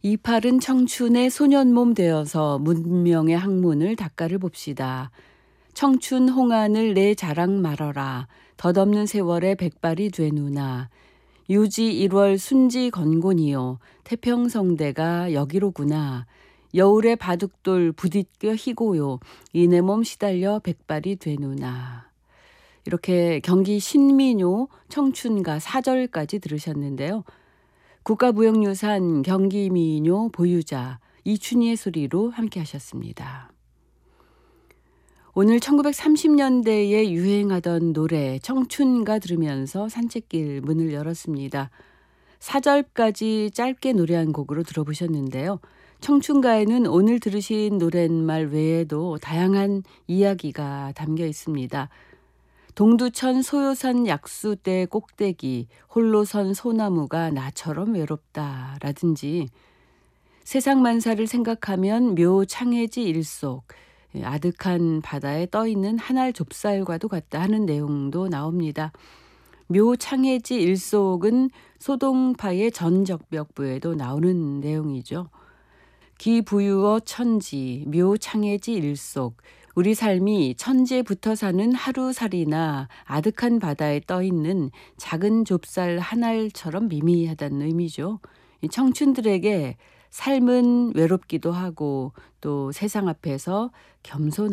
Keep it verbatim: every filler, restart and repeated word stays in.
이팔은 청춘의 소년몸 되어서 문명의 학문을 닦아를 봅시다. 청춘 홍안을 내 자랑 말어라. 덧없는 세월의 백발이 되누나. 유지 일월 순지 건곤이요. 태평성대가 여기로구나. 여울의 바둑돌 부딪겨 희고요. 이내 몸 시달려 백발이 되누나. 이렇게 경기 신민요 청춘가 사 절까지 들으셨는데요. 국가무형유산 경기민요 보유자 이춘희의 소리로 함께 하셨습니다. 오늘 천구백삼십 년대에 유행하던 노래 청춘가 들으면서 산책길 문을 열었습니다. 사 절까지 짧게 노래한 곡으로 들어보셨는데요. 청춘가에는 오늘 들으신 노랫말 외에도 다양한 이야기가 담겨 있습니다. 동두천 소요산 약수대 꼭대기 홀로 선 소나무가 나처럼 외롭다 라든지 세상 만사를 생각하면 묘 창해지 일속 아득한 바다에 떠있는 한 알 좁쌀과도 같다 하는 내용도 나옵니다. 묘 창해지 일속은 소동파의 전적벽부에도 나오는 내용이죠. 기부유어 천지 묘 창해지 일속 우리 삶이 천지에 붙어 사는 하루살이나 아득한 바다에 떠있는 작은 좁쌀 한 알처럼 미미하다는 의미죠. 청춘들에게 삶은 외롭기도 하고 또 세상 앞에서 겸손